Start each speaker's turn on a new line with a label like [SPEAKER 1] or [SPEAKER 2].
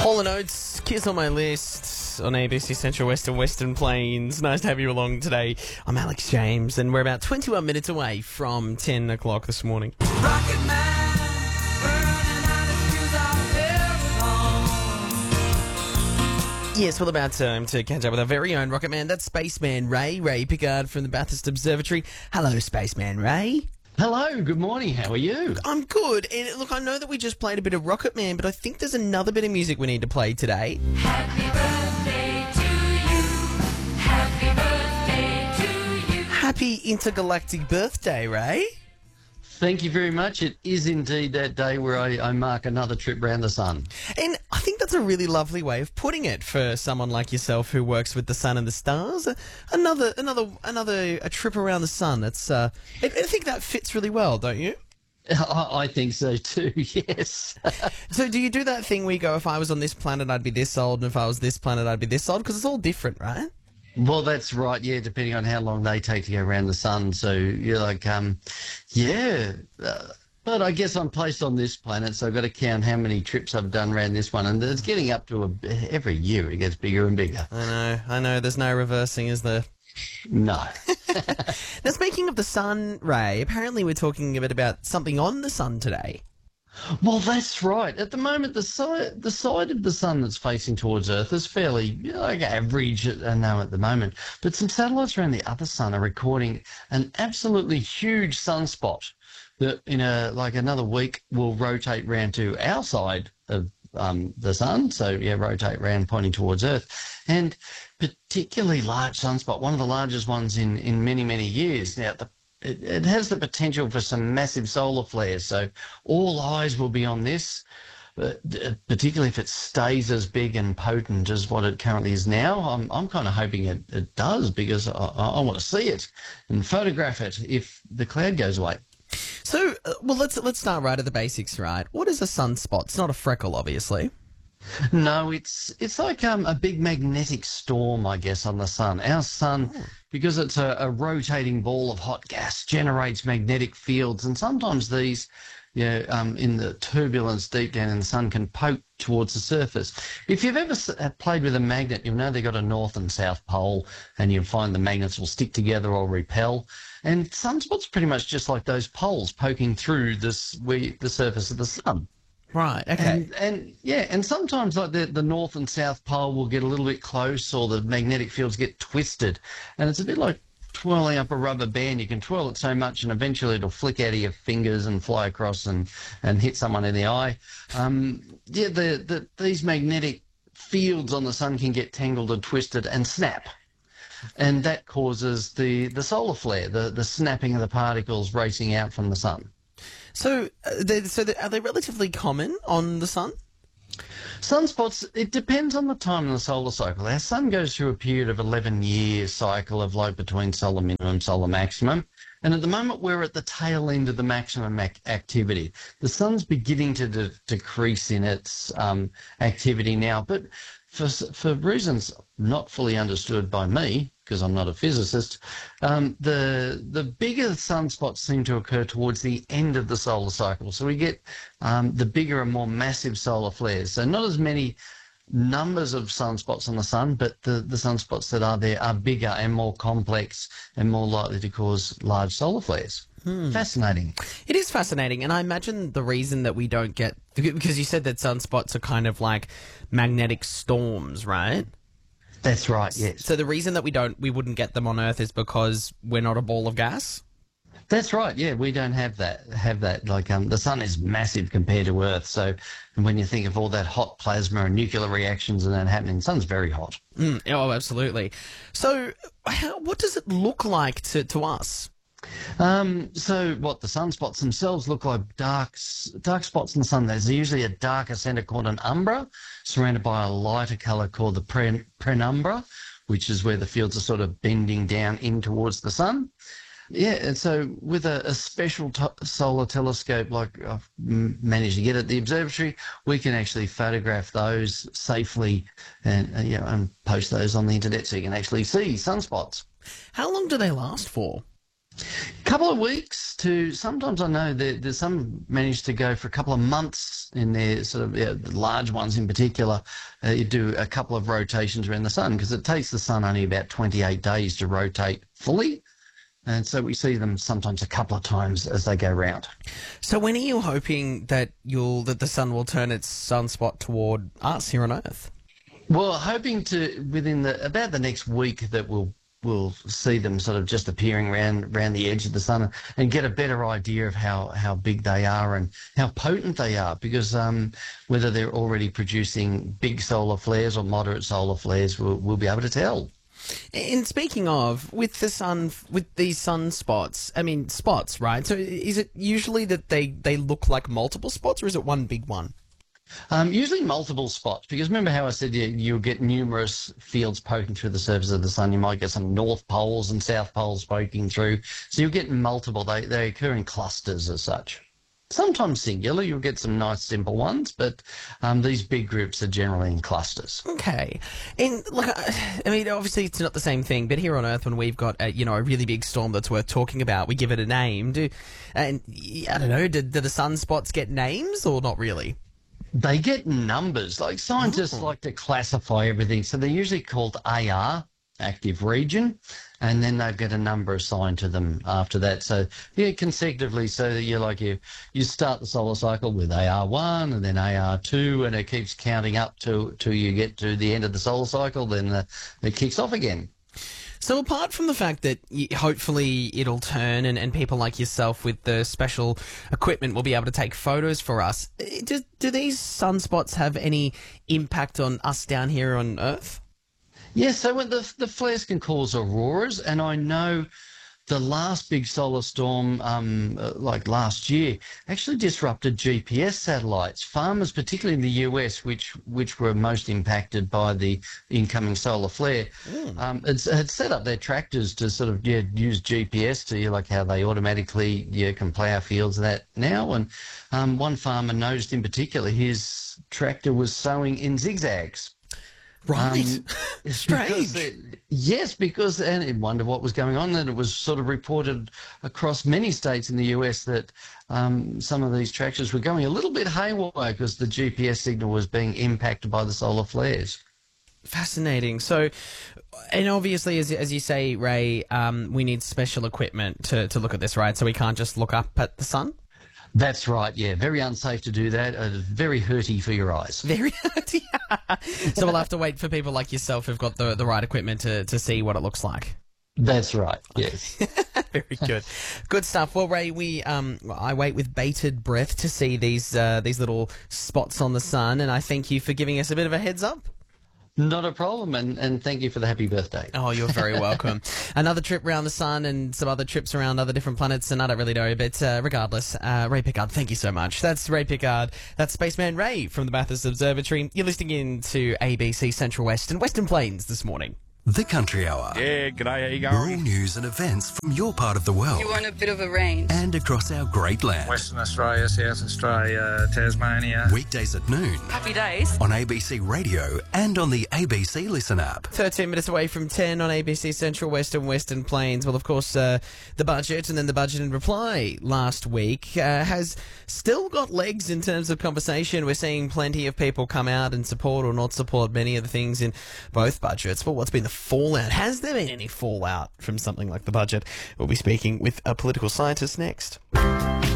[SPEAKER 1] Hall & Oates, Kiss on My List on ABC Central Western Western Plains. Nice to have you along today. I'm Alex James, and we're about 21 minutes away from 10 o'clock this morning.
[SPEAKER 2] Rocket Man, burning out his fuse out there.
[SPEAKER 1] Yes, well, about time to catch up with our very own Rocket Man. That's Spaceman Ray Pickard from the Bathurst Observatory. Hello, Spaceman Ray.
[SPEAKER 3] Hello, good morning. How are you?
[SPEAKER 1] I'm good. And look, I know that we just played a bit of Rocket Man, but I think there's another bit of music we need to play today.
[SPEAKER 2] Happy birthday to you. Happy birthday to you.
[SPEAKER 1] Happy intergalactic birthday, Ray.
[SPEAKER 3] Thank you very much. It is indeed that day where I mark another trip round the sun.
[SPEAKER 1] And I think that's a really lovely way of putting it for someone like yourself who works with the sun and the stars. Another a trip around the sun. That's I think that fits really well, don't you?
[SPEAKER 3] I think so too, yes.
[SPEAKER 1] So do you do that thing where you go, if I was on this planet, I'd be this old, and if I was this planet, I'd be this old? Because it's all different, right?
[SPEAKER 3] Well, that's right, yeah, depending on how long they take to go around the sun. So you're like, but I guess I'm placed on this planet, so I've got to count how many trips I've done around this one. And it's getting up to every year it gets bigger and bigger.
[SPEAKER 1] I know. There's no reversing, is there?
[SPEAKER 3] No.
[SPEAKER 1] Now, speaking of the sun, Ray, apparently we're talking a bit about something on the sun today.
[SPEAKER 3] Well, that's right. At the moment, the side of the sun that's facing towards Earth is fairly average now at the moment. But some satellites around the other sun are recording an absolutely huge sunspot that in another week will rotate round to our side of the sun. So rotate round pointing towards Earth, and particularly large sunspot, one of the largest ones in many, many years. Now, it has the potential for some massive solar flares, so all eyes will be on this, particularly if it stays as big and potent as what it currently is now. I'm kind of hoping it does, because I want to see it and photograph it if the cloud goes away.
[SPEAKER 1] So, well, let's start right at the basics, right? What is a sunspot? It's not a freckle, obviously.
[SPEAKER 3] No, it's like a big magnetic storm, I guess, on the sun. Our sun, because it's a rotating ball of hot gas, generates magnetic fields, and sometimes these, in the turbulence deep down in the sun, can poke towards the surface. If you've ever played with a magnet, you'll know they've got a north and south pole, and you'll find the magnets will stick together or repel. And sunspots pretty much just like those poles poking through the surface of the sun.
[SPEAKER 1] Right, okay.
[SPEAKER 3] And sometimes like the north and south pole will get a little bit close, or the magnetic fields get twisted. And it's a bit like twirling up a rubber band. You can twirl it so much and eventually it'll flick out of your fingers and fly across and hit someone in the eye. These magnetic fields on the sun can get tangled and twisted and snap. And that causes the solar flare, the snapping of the particles racing out from the sun.
[SPEAKER 1] So are they relatively common on the sun?
[SPEAKER 3] Sunspots, it depends on the time in the solar cycle. Our sun goes through a period of 11-year cycle of between solar minimum, solar maximum. And at the moment, we're at the tail end of the maximum activity. The sun's beginning to decrease in its activity now, but for reasons not fully understood by me, because I'm not a physicist, the bigger sunspots seem to occur towards the end of the solar cycle. So we get the bigger and more massive solar flares. So not as many numbers of sunspots on the sun, but the sunspots that are there are bigger and more complex and more likely to cause large solar flares. Fascinating.
[SPEAKER 1] It is fascinating, and I imagine the reason that we don't get, because you said that sunspots are kind of like magnetic storms, right?
[SPEAKER 3] That's right, yes.
[SPEAKER 1] So the reason that we wouldn't get them on Earth is because we're not a ball of gas?
[SPEAKER 3] That's right, yeah, we don't have that. The sun is massive compared to Earth, so when you think of all that hot plasma and nuclear reactions and that happening, the sun's very hot.
[SPEAKER 1] Oh, absolutely. So what does it look like to us?
[SPEAKER 3] So what the sunspots themselves look like, dark spots in the sun. There's usually a darker centre called an umbra, surrounded by a lighter colour called the penumbra, which is where the fields are sort of bending down in towards the sun. Yeah, and so with a special solar telescope like I've managed to get at the observatory, we can actually photograph those safely and post those on the internet so you can actually see sunspots.
[SPEAKER 1] How long do they last for?
[SPEAKER 3] Couple of weeks to sometimes I know that there's some manage to go for a couple of months in their sort of the large ones in particular. You do a couple of rotations around the sun because it takes the sun only about 28 days to rotate fully. And so we see them sometimes a couple of times as they go round.
[SPEAKER 1] So when are you hoping that the sun will turn its sunspot toward us here on Earth?
[SPEAKER 3] Well, hoping to within about the next week that we'll see them sort of just appearing around the edge of the sun and get a better idea of how big they are and how potent they are, because whether they're already producing big solar flares or moderate solar flares, we'll be able to tell.
[SPEAKER 1] And speaking of, with the sun, with these sunspots, I mean spots, right? So is it usually that they look like multiple spots, or is it one big one?
[SPEAKER 3] Usually multiple spots, because remember how I said you'll get numerous fields poking through the surface of the sun. You might get some north poles and south poles poking through. So you'll get multiple. They occur in clusters as such. Sometimes singular, you'll get some nice simple ones, but these big groups are generally in clusters.
[SPEAKER 1] Okay. And look, I mean, obviously it's not the same thing, but here on Earth, when we've got a really big storm that's worth talking about, we give it a name. I don't know, do the sunspots get names or not really?
[SPEAKER 3] They get numbers. Like scientists like to classify everything, so they're usually called AR, active region, and then they've got a number assigned to them after that. So yeah, consecutively. So you start the solar cycle with AR1 and then AR2, and it keeps counting up till you get to the end of the solar cycle. Then it kicks off again.
[SPEAKER 1] So apart from the fact that hopefully it'll turn and people like yourself with the special equipment will be able to take photos for us, do these sunspots have any impact on us down here on Earth?
[SPEAKER 3] Yes, so when the flares can cause auroras, and I know the last big solar storm, like last year, actually disrupted GPS satellites. Farmers, particularly in the US, which were most impacted by the incoming solar flare, had set up their tractors to sort of use GPS to like how they automatically can plough fields and that now. And one farmer noticed in particular his tractor was sowing in zigzags.
[SPEAKER 1] Right. Strange.
[SPEAKER 3] Because and I wonder what was going on. And it was sort of reported across many states in the US that some of these tractors were going a little bit haywire because the GPS signal was being impacted by the solar flares.
[SPEAKER 1] Fascinating. So, and obviously, as you say, Ray, we need special equipment to look at this, right? So we can't just look up at the sun?
[SPEAKER 3] That's right, yeah. Very unsafe to do that. Very hurty for your eyes.
[SPEAKER 1] Very hurty. So we'll have to wait for people like yourself who've got the right equipment to see what it looks like.
[SPEAKER 3] That's right, yes.
[SPEAKER 1] Very good. Good stuff. Well, Ray, I wait with bated breath to see these little spots on the sun, and I thank you for giving us a bit of a heads up.
[SPEAKER 3] Not a problem, and thank you for the happy birthday.
[SPEAKER 1] Oh, you're very welcome. Another trip around the sun and some other trips around other different planets, and I don't really know, but regardless, Ray Pickard, thank you so much. That's Ray Pickard. That's Spaceman Ray from the Bathurst Observatory. You're listening in to ABC Central West and Western Plains this morning.
[SPEAKER 4] The Country Hour.
[SPEAKER 5] Yeah, g'day, how you
[SPEAKER 4] All
[SPEAKER 5] going?
[SPEAKER 4] news and events from your part of the world
[SPEAKER 6] You want a bit of a range.
[SPEAKER 4] and across our great land.
[SPEAKER 5] Western Australia, South Australia, Tasmania.
[SPEAKER 4] Weekdays at noon
[SPEAKER 6] Happy days.
[SPEAKER 4] on ABC Radio and on the ABC Listen app.
[SPEAKER 1] 13 minutes away from 10 on ABC Central West and Western Plains. Well, of course, the budget and then the budget in reply last week has still got legs in terms of conversation. We're seeing plenty of people come out and support or not support many of the things in both budgets. But what's been the fallout? Has there been any fallout from something like the budget? We'll be speaking with a political scientist next.